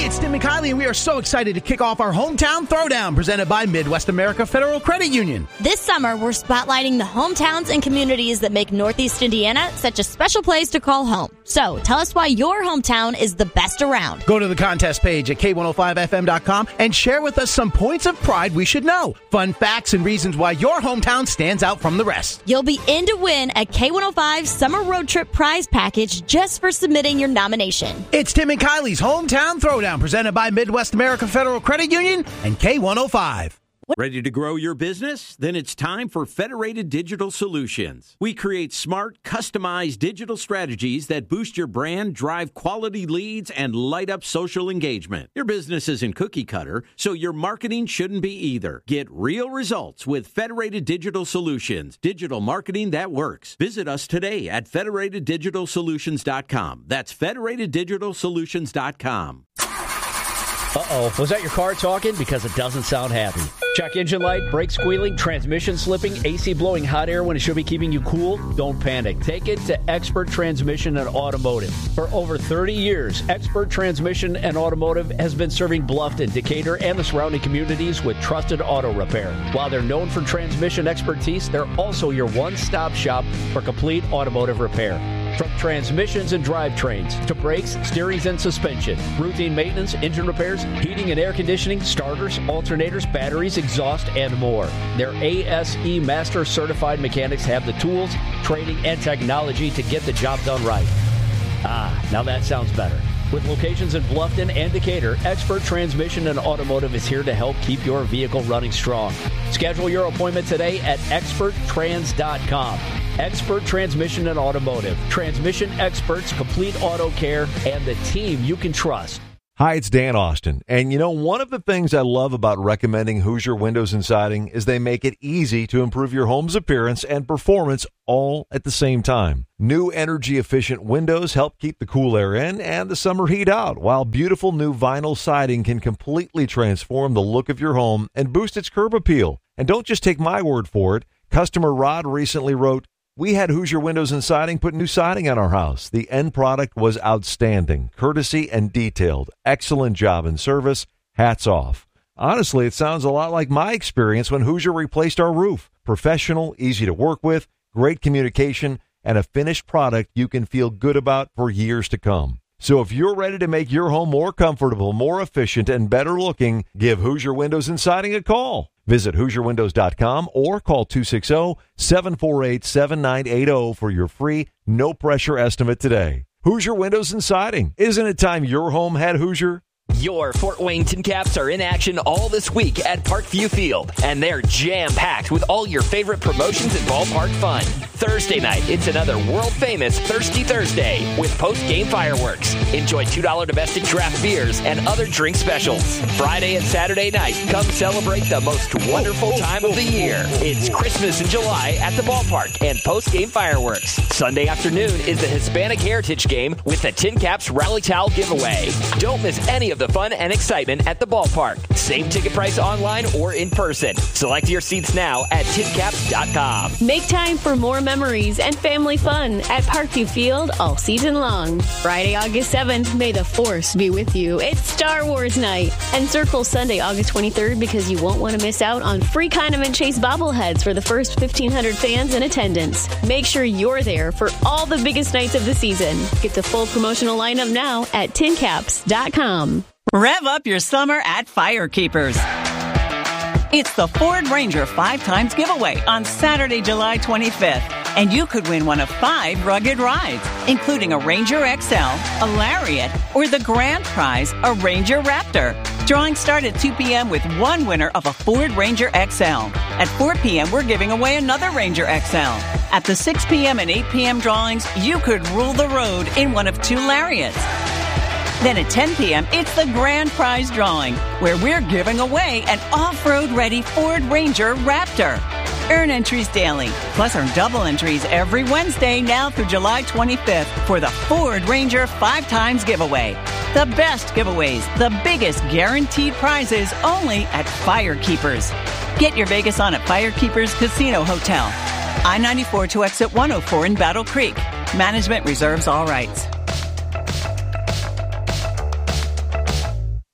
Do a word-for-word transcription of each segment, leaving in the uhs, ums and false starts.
it's Tim and Kylie, and we are so excited to kick off our Hometown Throwdown presented by Midwest America Federal Credit Union. This summer, we're spotlighting the hometowns and communities that make Northeast Indiana such a special place to call home. So, tell us why your hometown is the best around. Go to the contest page at K one oh five F M dot com and share with us some points of pride we should know, fun facts, and reasons why your hometown stands out from the rest. You'll be in to win a K one oh five Summer Road Trip prize package just for submitting your nomination. It's Tim and Kylie's Hometown Throwdown presented by Midwest America Federal Credit Union and K one oh five. Ready to grow your business? Then it's time for Federated Digital Solutions. We create smart, customized digital strategies that boost your brand, drive quality leads, and light up social engagement. Your business isn't cookie cutter, so your marketing shouldn't be either. Get real results with Federated Digital Solutions, digital marketing that works. Visit us today at Federated Digital Solutions dot com. That's Federated Digital Solutions dot com. Uh-oh, was that your car talking? Because it doesn't sound happy. Check engine light, brake squealing, transmission slipping, A C blowing hot air when it should be keeping you cool? Don't panic. Take it to Expert Transmission and Automotive. For over thirty years, Expert Transmission and Automotive has been serving Bluffton, Decatur, and the surrounding communities with trusted auto repair. While they're known for transmission expertise, they're also your one-stop shop for complete automotive repair. From transmissions and drivetrains to brakes, steerings, and suspension, routine maintenance, engine repairs, heating and air conditioning, starters, alternators, batteries, exhaust, and more. Their A S E Master Certified mechanics have the tools, training, and technology to get the job done right. Ah, now that sounds better. With locations in Bluffton and Decatur, Expert Transmission and Automotive is here to help keep your vehicle running strong. Schedule your appointment today at expert trans dot com. Expert Transmission and Automotive. Transmission experts, complete auto care, and the team you can trust. Hi, it's Dan Austin. And you know, one of the things I love about recommending Hoosier Windows and Siding is they make it easy to improve your home's appearance and performance all at the same time. New energy-efficient windows help keep the cool air in and the summer heat out, while beautiful new vinyl siding can completely transform the look of your home and boost its curb appeal. And don't just take my word for it. Customer Rod recently wrote, "We had Hoosier Windows and Siding put new siding on our house. The end product was outstanding, courtesy and detailed. Excellent job and service. Hats off." Honestly, it sounds a lot like my experience when Hoosier replaced our roof. Professional, easy to work with, great communication, and a finished product you can feel good about for years to come. So if you're ready to make your home more comfortable, more efficient, and better looking, give Hoosier Windows and Siding a call. Visit Hoosier Windows dot com or call two six zero, seven four eight, seven nine eight zero for your free, no-pressure estimate today. Hoosier Windows and Siding. Isn't it time your home had Hoosier? Your Fort Wayne TinCaps are in action all this week at Parkview Field, and they're jam-packed with all your favorite promotions and ballpark fun. Thursday night, it's another world-famous Thirsty Thursday with post-game fireworks. Enjoy two dollars domestic draft beers and other drink specials. Friday and Saturday night, come celebrate the most wonderful time of the year. It's Christmas in July at the ballpark and post-game fireworks. Sunday afternoon is the Hispanic Heritage Game with the TinCaps Rally Towel giveaway. Don't miss any of the fun and excitement at the ballpark. Same ticket price online or in person. Select your seats now at tin caps dot com. Make time for more memories and family fun at Parkview Field all season long. Friday, August seventh, may the Force be with you. It's Star Wars night. And circle Sunday, August twenty-third, because you won't want to miss out on free Kahneman Chase bobbleheads for the first fifteen hundred fans in attendance. Make sure you're there for all the biggest nights of the season. Get the full promotional lineup now at tin caps dot com. Rev up your summer at Firekeepers. It's the Ford Ranger Five Times Giveaway on Saturday, July twenty-fifth. And you could win one of five rugged rides, including a Ranger X L, a Lariat, or the grand prize, a Ranger Raptor. Drawings start at two p.m. with one winner of a Ford Ranger X L. At four p.m., we're giving away another Ranger X L. At the six p.m. and eight p.m. drawings, you could rule the road in one of two Lariats. Then at ten p.m., it's the grand prize drawing, where we're giving away an off-road ready Ford Ranger Raptor. Earn entries daily, plus earn double entries every Wednesday now through July twenty-fifth for the Ford Ranger Five Times Giveaway. The best giveaways, the biggest guaranteed prizes, only at Firekeepers. Get your Vegas on at Firekeepers Casino Hotel. I ninety-four to exit one oh four in Battle Creek. Management reserves all rights.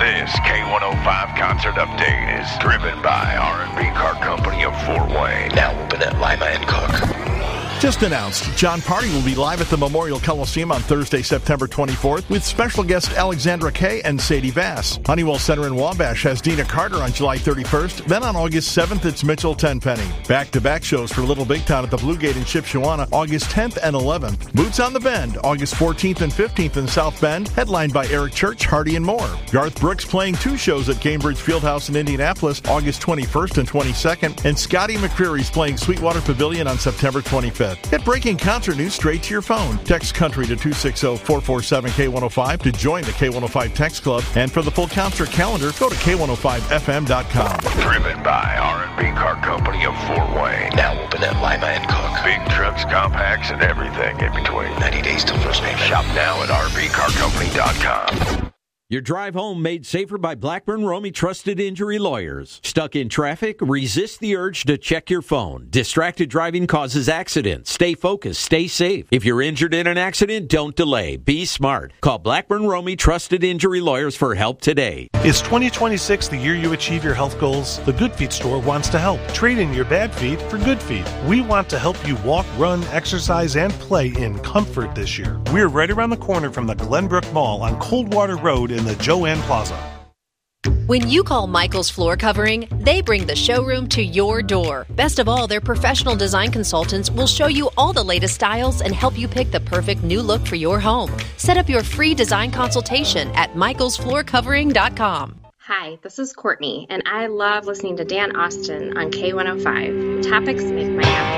This K one oh five concert update is driven by R and B Car Company of Fort Wayne. Now open at Lima and Cook. Just announced, John Party will be live at the Memorial Coliseum on Thursday, September twenty-fourth, with special guest Alexandra Kay and Sadie Vass. Honeywell Center in Wabash has Dina Carter on July thirty-first. Then on August seventh, it's Mitchell Tenpenny. Back-to-back shows for Little Big Town at the Blue Gate in Shipshewana, August tenth and eleventh. Boots on the Bend, August fourteenth and fifteenth in South Bend, headlined by Eric Church, Hardy, and more. Garth Brooks playing two shows at Cambridge Fieldhouse in Indianapolis, August twenty-first and twenty-second, and Scotty McCreery's playing Sweetwater Pavilion on September twenty-fifth. Get breaking concert news straight to your phone. Text country to two six zero, four four seven, K one oh five to join the K one oh five Text Club. And for the full concert calendar, go to K one oh five F M dot com. Driven by R and B Car Company of Fort Wayne. Now open at Lima and Cook. Big trucks, compacts, and everything in between. ninety days till first payment. Shop now at R V car company dot com. Your drive home made safer by Blackburn Romey Trusted Injury Lawyers. Stuck in traffic? Resist the urge to check your phone. Distracted driving causes accidents. Stay focused. Stay safe. If you're injured in an accident, don't delay. Be smart. Call Blackburn Romey Trusted Injury Lawyers for help today. Is twenty twenty-six the year you achieve your health goals? The Good Feet store wants to help. Trade in your bad feet for good feet. We want to help you walk, run, exercise, and play in comfort this year. We're right around the corner from the Glenbrook Mall on Coldwater Road in the Joanne Plaza. When you call Michael's Floor Covering, they bring the showroom to your door. Best of all, their professional design consultants will show you all the latest styles and help you pick the perfect new look for your home. Set up your free design consultation at michaels floor covering dot com. Hi, this is Courtney, and I love listening to Dan Austin on K one oh five. Topics make my afternoon.